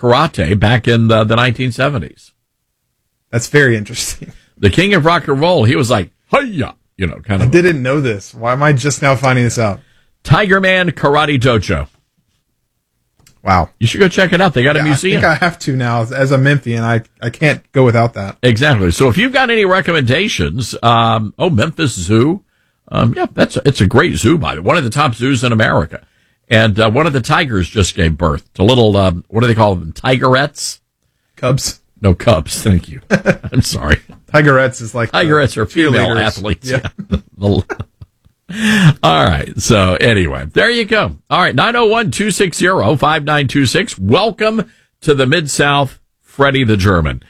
karate back in the 1970s. That's very interesting. The king of rock and roll, he was like, hi-ya, kind of. I didn't know this. Why am I just now finding this out? Tiger Man Karate Dojo. Wow. You should go check it out. They got a museum. I think I have to now. As a Memphian, I can't go without that. Exactly. So if you've got any recommendations, Memphis Zoo. It's a great zoo, by the way. One of the top zoos in America. And one of the tigers just gave birth to little, what do they call them? Tigerettes? Cubs. No, cubs. Thank you. I'm sorry. Tigerettes is like Tigerettes are female athletes. Yeah. All right. So anyway, there you go. All right. 901-260-5926. Welcome to the Mid-South, Freddie the German.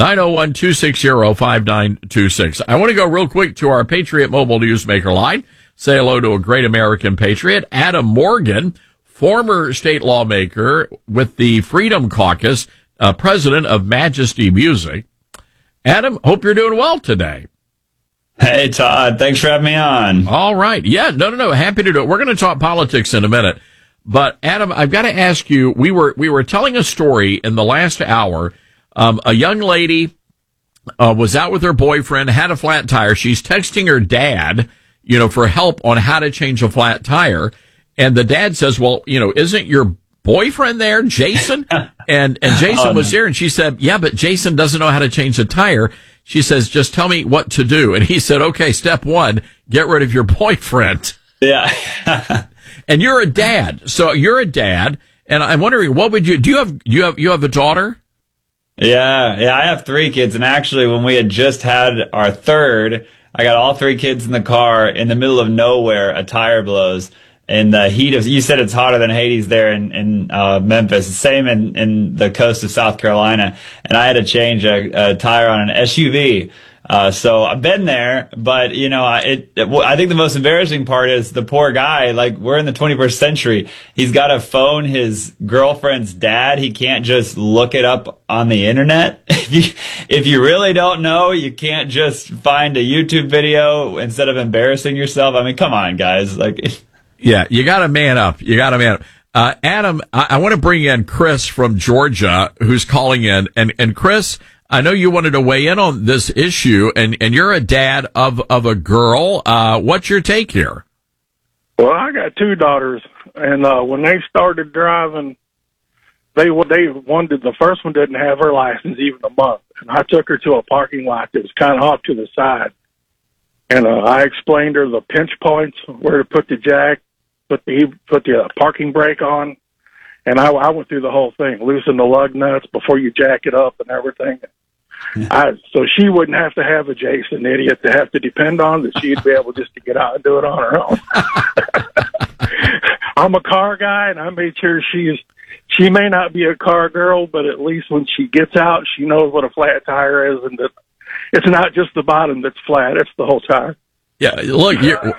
901-260-5926. I want to go real quick to our Patriot Mobile Newsmaker line. Say hello to a great American patriot, Adam Morgan, former state lawmaker with the Freedom Caucus, president of Majesty Music. Adam, hope you're doing well today. Hey, Todd. Thanks for having me on. All right. Yeah, no. Happy to do it. We're going to talk politics in a minute. But, Adam, I've got to ask you, we were telling a story in the last hour. A young lady was out with her boyfriend, had a flat tire. She's texting her dad, for help on how to change a flat tire. And the dad says, well, isn't your boyfriend there, Jason? And Jason was there, and she said, yeah, but Jason doesn't know how to change a tire. She says, just tell me what to do. And he said, okay, step one, get rid of your boyfriend. Yeah. And you're a dad. So you're a dad. And I'm wondering, what would you have a daughter? Yeah. I have 3 kids. And actually, when we had just had our third, I got all 3 kids in the car in the middle of nowhere, a tire blows. In the heat of, you said it's hotter than Hades there in Memphis. Same in the coast of South Carolina. And I had to change a tire on an SUV. So I've been there, but I think the most embarrassing part is the poor guy. Like, we're in the 21st century. He's got to phone his girlfriend's dad. He can't just look it up on the internet. If you really don't know, you can't just find a YouTube video instead of embarrassing yourself. I mean, come on, guys. Like, yeah, you got to man up. Adam, I want to bring in Chris from Georgia, who's calling in. And Chris, I know you wanted to weigh in on this issue, and you're a dad of a girl. What's your take here? Well, I got 2 daughters, and when they started driving, the first one didn't have her license even a month, and I took her to a parking lot that was kind of off to the side, and I explained her the pinch points, where to put the jack, put the parking brake on, and I went through the whole thing, loosen the lug nuts before you jack it up and everything. So she wouldn't have to have a Jason idiot to have to depend on, that she'd be able just to get out and do it on her own. I'm a car guy, and I made sure she may not be a car girl, but at least when she gets out, she knows what a flat tire is, and that it's not just the bottom that's flat, it's the whole tire. Yeah, look,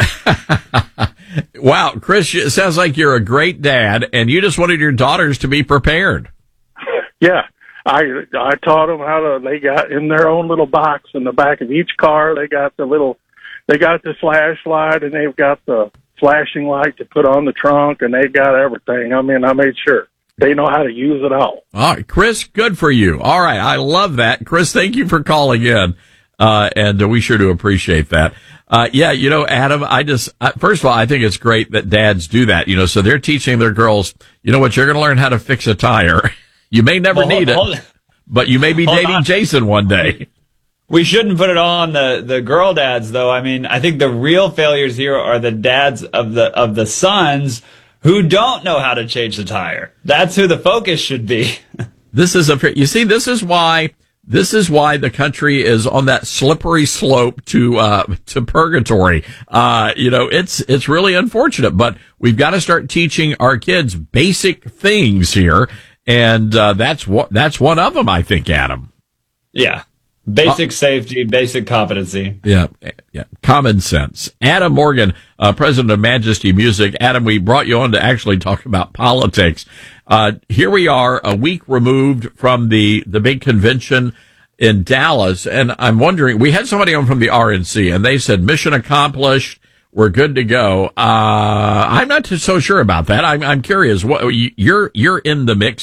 wow, Chris, it sounds like you're a great dad, and you just wanted your daughters to be prepared. Yeah, I taught them they got in their own little box in the back of each car. They got the flashlight, and they've got the flashing light to put on the trunk, and they've got everything. I mean, I made sure they know how to use it all. All right, Chris, good for you. All right, I love that. Chris, thank you for calling in, and we sure do appreciate that. Adam, first of all, I think it's great that dads do that, so they're teaching their girls, you're going to learn how to fix a tire. You may never need it, but you may be dating Jason one day. We shouldn't put it all on the girl dads, though. I mean, I think the real failures here are the dads of the sons who don't know how to change the tire. That's who the focus should be. This is why the country is on that slippery slope to purgatory. It's really unfortunate, but we've got to start teaching our kids basic things here. And, that's one of them, I think, Adam. Yeah. Basic safety, basic competency. Yeah. Common sense. Adam Morgan, president of Majesty Music. Adam, we brought you on to actually talk about politics. Here we are, a week removed from the big convention in Dallas. And I'm wondering, we had somebody on from the RNC, and they said, mission accomplished. We're good to go. I'm not so sure about that. I'm curious. What you're in the mix.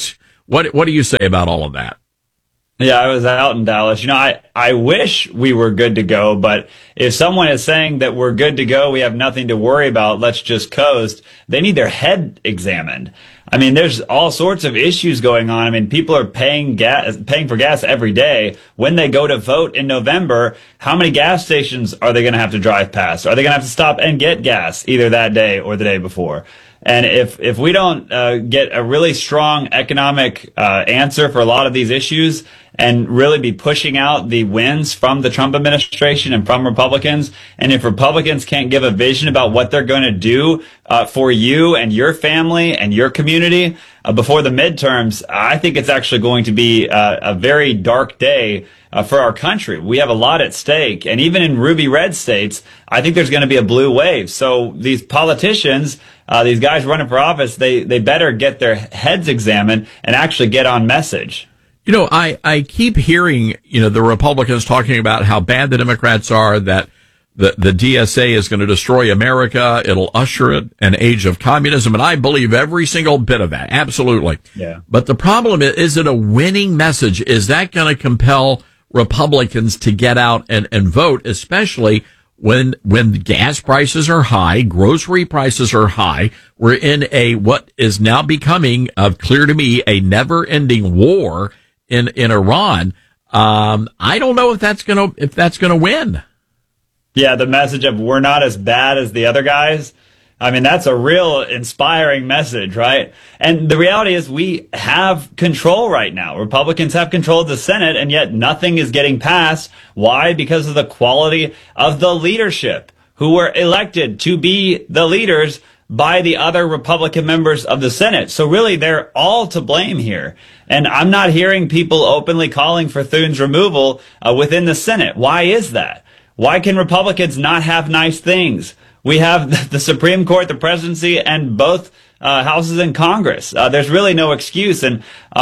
What do you say about all of that? Yeah, I was out in Dallas. I wish we were good to go, but if someone is saying that we're good to go, we have nothing to worry about, let's just coast, they need their head examined. I mean, there's all sorts of issues going on. I mean, people are paying for gas every day. When they go to vote in November, how many gas stations are they going to have to drive past? Are they going to have to stop and get gas either that day or the day before? And if we don't get a really strong economic answer for a lot of these issues and really be pushing out the wins from the Trump administration and from Republicans, and if Republicans can't give a vision about what they're going to do for you and your family and your community before the midterms, I think it's actually going to be a very dark day for our country. We have a lot at stake. And even in ruby red states, I think there's going to be a blue wave. So these politicians, these guys running for office, they better get their heads examined and actually get on message. You know, I keep hearing, the Republicans talking about how bad the Democrats are, that the DSA is going to destroy America. It'll usher in an age of communism. And I believe every single bit of that. Absolutely. Yeah. But the problem is it a winning message? Is that going to compel Republicans to get out and vote, especially when gas prices are high, grocery prices are high? We're in what is now becoming, clear to me, a never-ending war in Iran. I don't know if that's gonna win. Yeah, the message of we're not as bad as the other guys. I mean, that's a real inspiring message, right? And the reality is we have control right now. Republicans have control of the Senate, and yet nothing is getting passed. Why? Because of the quality of the leadership who were elected to be the leaders by the other Republican members of the Senate. So really, they're all to blame here. And I'm not hearing people openly calling for Thune's removal within the Senate. Why is that? Why can Republicans not have nice things? We have the Supreme Court, the presidency, and both houses in Congress. There's really no excuse. And,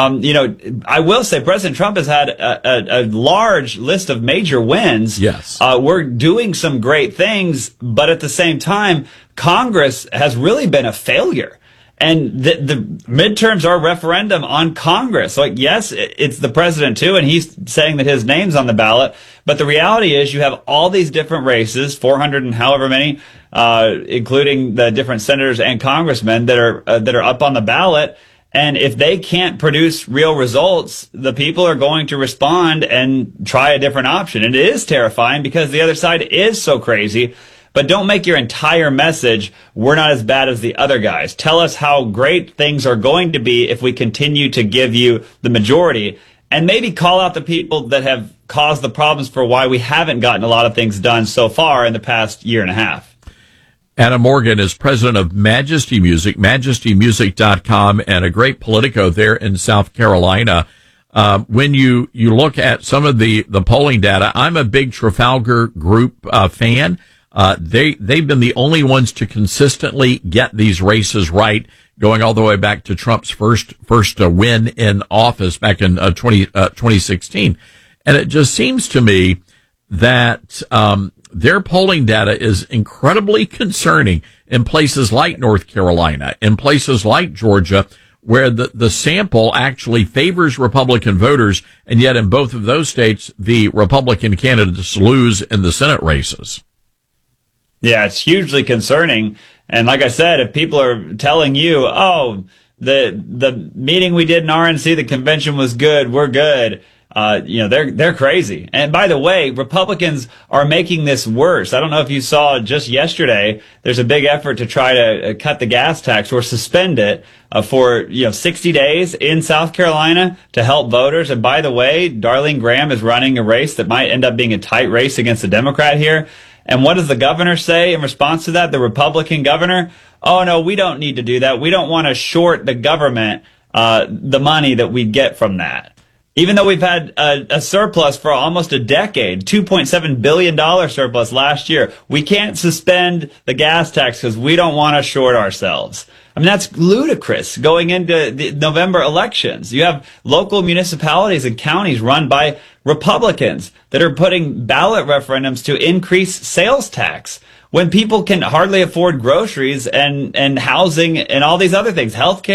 I will say President Trump has had a large list of major wins. Yes. We're doing some great things, but at the same time, Congress has really been a failure. And the midterms are a referendum on Congress. Like, yes, it's the president too, and he's saying that his name's on the ballot. But the reality is you have all these different races, 400 and however many, including the different senators and congressmen that are up on the ballot. And if they can't produce real results, the people are going to respond and try a different option. And it is terrifying because the other side is so crazy. But don't make your entire message, we're not as bad as the other guys. Tell us how great things are going to be if we continue to give you the majority. And maybe call out the people that have caused the problems for why we haven't gotten a lot of things done so far in the past year and a half. Adam Morgan is president of Majesty Music, majestymusic.com, and a great Politico there in South Carolina. When you look at some of the polling data, I'm a big Trafalgar Group fan. They've been the only ones to consistently get these races right, going all the way back to Trump's first win in office back in 2016. And it just seems to me that their polling data is incredibly concerning in places like North Carolina, in places like Georgia, where the sample actually favors Republican voters, and yet in both of those states, the Republican candidates lose in the Senate races. Yeah, it's hugely concerning. And like I said, if people are telling you, oh, the meeting we did in RNC, the convention was good, we're good, they're crazy. And by the way, Republicans are making this worse. I don't know if you saw just yesterday, there's a big effort to try to cut the gas tax or suspend it for 60 days in South Carolina to help voters. And by the way, Darlene Graham is running a race that might end up being a tight race against a Democrat here. And what does the governor say in response to that? The Republican governor? Oh, no, we don't need to do that. We don't want to short the government the money that we get from that. Even though we've had a surplus for almost a decade, $2.7 billion surplus last year, we can't suspend the gas tax because we don't want to short ourselves. I mean, that's ludicrous going into the November elections. You have local municipalities and counties run by Republicans that are putting ballot referendums to increase sales tax when people can hardly afford groceries and housing and all these other things, healthcare.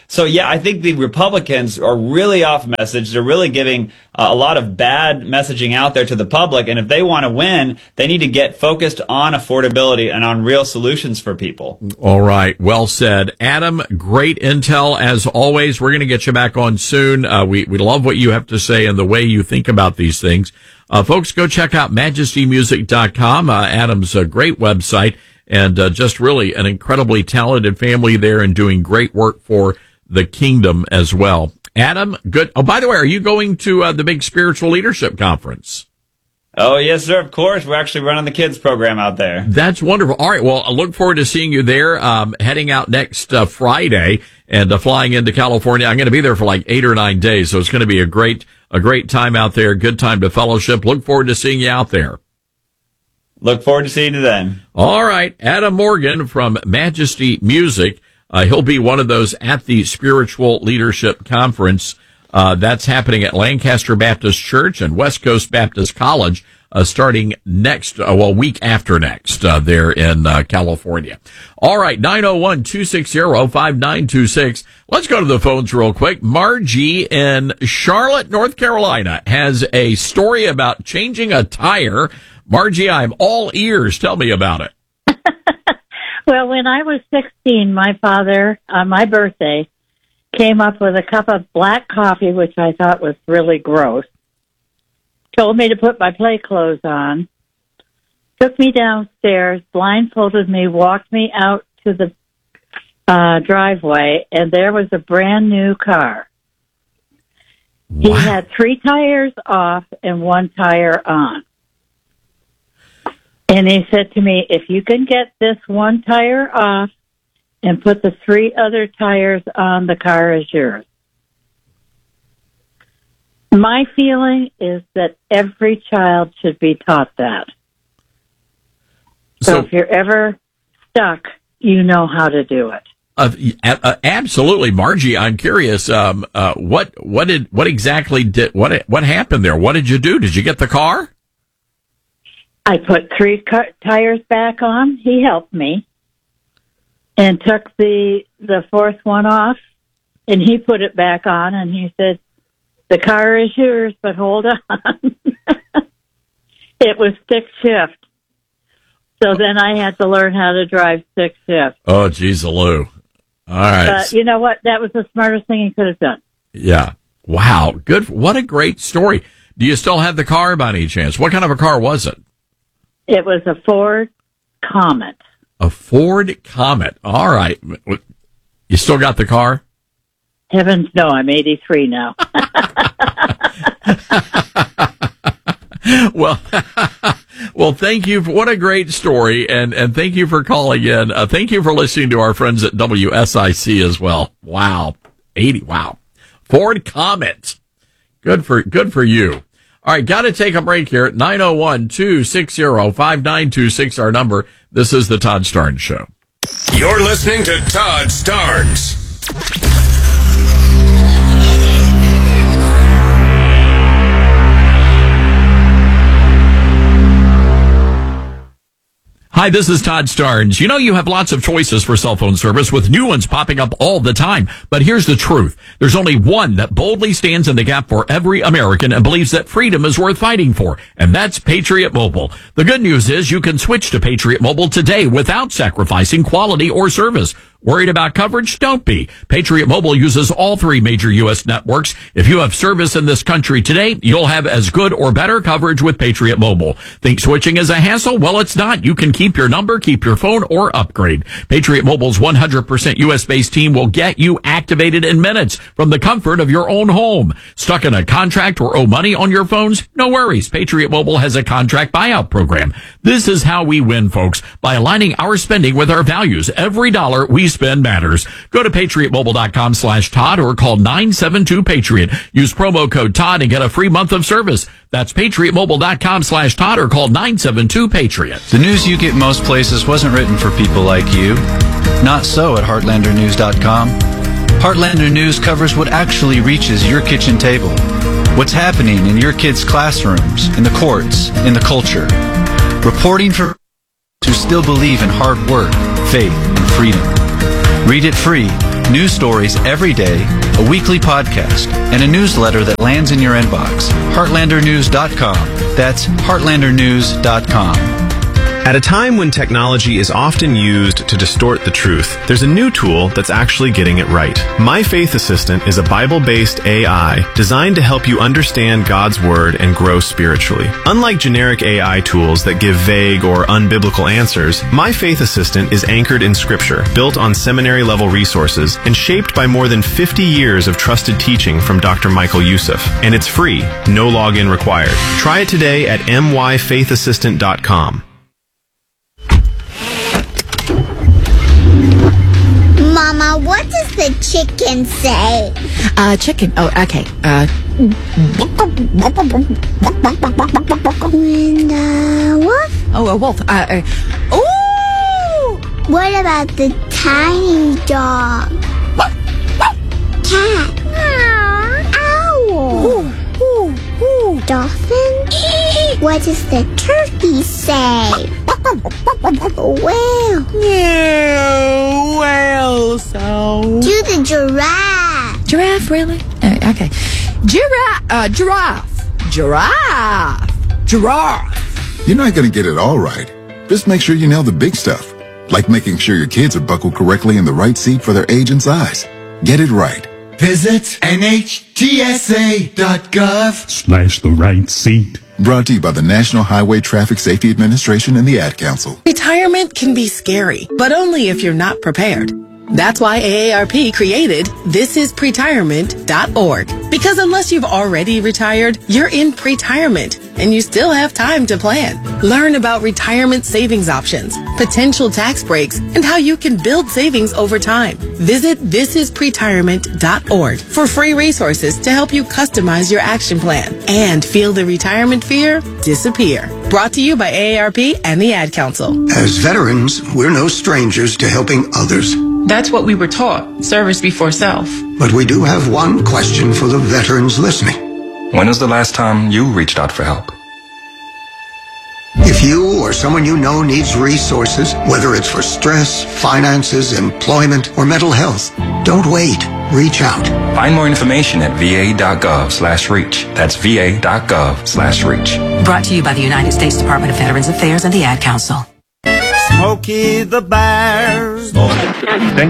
So, yeah, I think the Republicans are really off message. They're really giving a lot of bad messaging out there to the public. And if they want to win, they need to get focused on affordability and on real solutions for people. All right. Well said. Adam, great intel as always. We're going to get you back on soon. We love what you have to say and the way you think about these things. Folks, go check out majestymusic.com. Adam's a great website and just really an incredibly talented family there and doing great work for the kingdom as well. Adam, good. Oh, by the way, are you going to the big spiritual leadership conference? Oh, yes, sir. Of course. We're actually running the kids program out there. That's wonderful. All right. Well, I look forward to seeing you there, heading out next Friday and flying into California. I'm going to be there for like 8 or 9 days. So it's going to be a great time out there. Good time to fellowship. Look forward to seeing you out there. Look forward to seeing you then. All right. Adam Morgan from Majesty Music. He'll be one of those at the Spiritual Leadership Conference. That's happening at Lancaster Baptist Church and West Coast Baptist College, starting week after next, there in California. All right, 901-260-5926. Let's go to the phones real quick. Margie in Charlotte, North Carolina, has a story about changing a tire. Margie, I'm all ears. Tell me about it. Well, when I was 16, my father, on my birthday, came up with a cup of black coffee, which I thought was really gross, told me to put my play clothes on, took me downstairs, blindfolded me, walked me out to the driveway, and there was a brand new car. Wow. He had 3 tires off and 1 tire on. And he said to me, if you can get this 1 tire off and put the 3 other tires on, the car is yours. My feeling is that every child should be taught that. So if you're ever stuck, you know how to do it. Absolutely, Margie. I'm curious. What happened there? What did you do? Did you get the car? I put 3 tires back on. He helped me and took the 4th one off, and he put it back on, and he said, the car is yours, but hold on. It was stick shift. So then I had to learn how to drive stick shift. Oh, geez, Lou. All right. But you know what? That was the smartest thing he could have done. Yeah. Wow. Good. What a great story. Do you still have the car by any chance? What kind of a car was it? It was a Ford Comet. A Ford Comet. All right. You still got the car? Heavens no, I'm 83 now. Well, thank you. What a great story. And thank you for calling in. Thank you for listening to our friends at WSIC as well. Wow. 80. Wow. Ford Comet. Good for you. All right, got to take a break here. 901-260-5926, our number. This is the Todd Starnes Show. You're listening to Todd Starnes. Hi, this is Todd Starnes. You know you have lots of choices for cell phone service with new ones popping up all the time. But here's the truth. There's only one that boldly stands in the gap for every American and believes that freedom is worth fighting for. And that's Patriot Mobile. The good news is you can switch to Patriot Mobile today without sacrificing quality or service. Worried about coverage? Don't be. Patriot Mobile uses all 3 major U.S. networks. If you have service in this country today, you'll have as good or better coverage with Patriot Mobile. Think switching is a hassle? Well, it's not. You can keep your number, keep your phone, or upgrade. Patriot Mobile's 100% U.S.-based team will get you activated in minutes from the comfort of your own home. Stuck in a contract or owe money on your phones? No worries. Patriot Mobile has a contract buyout program. This is how we win, folks, by aligning our spending with our values. Every dollar we spend matters. Go to patriotmobile.com/Todd or call 972-PATRIOT. Use promo code Todd and get a free month of service. That's patriotmobile.com/Todd or call 972-PATRIOT. The news you get most places wasn't written for people like you. Not so at heartlandernews.com. Heartlander News covers what actually reaches your kitchen table. What's happening in your kids' classrooms, in the courts, in the culture. Reporting for who still believe in hard work, faith, and freedom. Read it free News stories every day, a weekly podcast, and a newsletter that lands in your inbox. HeartlanderNews.com. That's HeartlanderNews.com. At a time when technology is often used to distort the truth, there's a new tool that's actually getting it right. My Faith Assistant is a Bible-based AI designed to help you understand God's Word and grow spiritually. Unlike generic AI tools that give vague or unbiblical answers, My Faith Assistant is anchored in Scripture, built on seminary-level resources, and shaped by more than 50 years of trusted teaching from Dr. Michael Youssef. And it's free, no login required. Try it today at myfaithassistant.com. Mama, what does the chicken say? Chicken. Oh, okay. And wolf? Oh, a wolf. Ooh! What about the tiny dog? Cat? Owl? Dolphin? What does the turkey say? Whale? Whale sound. Do the giraffe. Giraffe, really? Okay. Giraffe. You're not going to get it all right. Just make sure you nail the big stuff, like making sure your kids are buckled correctly in the right seat for their age and size. Get it right. Visit NHTSA.gov/the right seat. Brought to you by the National Highway Traffic Safety Administration and the Ad Council. Retirement can be scary, but only if you're not prepared. That's why AARP created thisispretirement.org. Because unless you've already retired, you're in pretirement and you still have time to plan. Learn about retirement savings options, potential tax breaks, and how you can build savings over time. Visit thisispretirement.org for free resources to help you customize your action plan and feel the retirement fear disappear. Brought to you by AARP and the Ad Council. As veterans, we're no strangers to helping others. That's what we were taught, service before self. But we do have one question for the veterans listening. When was the last time you reached out for help? If you or someone you know needs resources, whether it's for stress, finances, employment, or mental health, don't wait. Reach out. Find more information at va.gov/reach. That's va.gov/reach. Brought to you by the United States Department of Veterans Affairs and the Ad Council. Smokey the Bear's